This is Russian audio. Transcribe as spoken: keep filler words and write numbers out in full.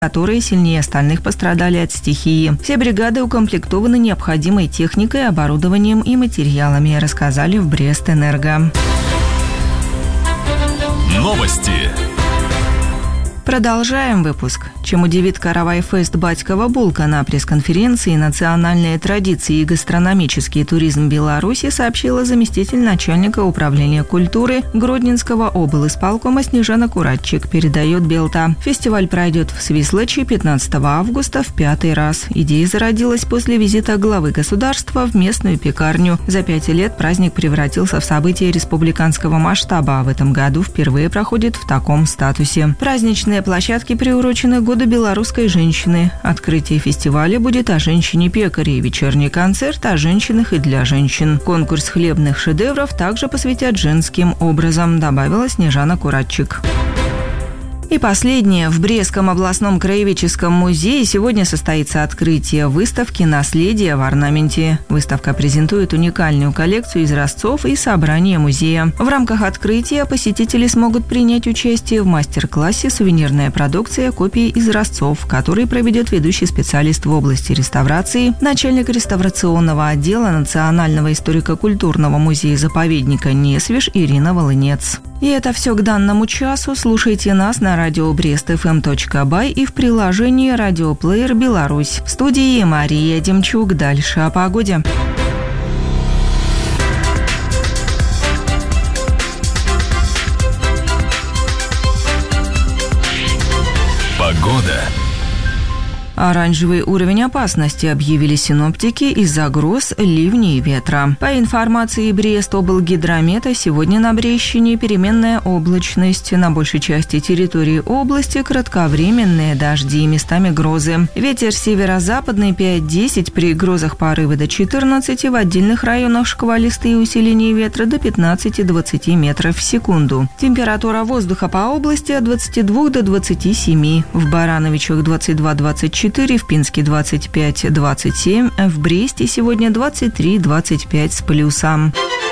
которые сильнее остальных пострадали от стихии. Все бригады укомплектованы необходимой техникой, оборудованием и материалами, рассказали в Брестэнерго. Новости. Продолжаем выпуск. Чем удивит Каравай-фест «Батькова булка» на пресс-конференции «Национальные традиции и гастрономический туризм Беларуси» сообщила заместитель начальника управления культуры Гродненского облисполкома Снежана Куратчик, передает Белта. Фестиваль пройдет в Свислочи пятнадцатого августа в пятый раз. Идея зародилась после визита главы государства в местную пекарню. За пять лет праздник превратился в событие республиканского масштаба, а в этом году впервые проходит в таком статусе. Праздничные площадки приурочены к Году белорусской женщины. Открытие фестиваля будет о женщине-пекаре, вечерний концерт о женщинах и для женщин. Конкурс хлебных шедевров также посвятят женским образом, добавила Снежана Куратчик. И последнее. В Брестском областном краеведческом музее сегодня состоится открытие выставки «Наследие в орнаменте». Выставка презентует уникальную коллекцию изразцов и собрания музея. В рамках открытия посетители смогут принять участие в мастер-классе «Сувенирная продукция. Копии изразцов», который проведет ведущий специалист в области реставрации, начальник реставрационного отдела Национального историко-культурного музея-заповедника «Несвиж» Ирина Волынец. И это все к данному часу. Слушайте нас на радио брест эф эм точка бай и в приложении «Радиоплеер Беларусь». В студии Мария Демчук. Дальше о погоде. Погода. Оранжевый уровень опасности объявили синоптики из-за гроз, ливней и ветра. По информации Брест-облгидромета, сегодня на Брестщине переменная облачность. На большей части территории области кратковременные дожди и местами грозы. Ветер северо-западный пять-десять, при грозах порывы до четырнадцати, в отдельных районах шквалистые усиления ветра до пятнадцати-двадцати метров в секунду. Температура воздуха по области от двадцати двух до двадцати семи. В Барановичах двадцать два - двадцать четыре, в Пинске двадцать пять - двадцать семь, в Бресте сегодня двадцать три - двадцать пять с плюсом.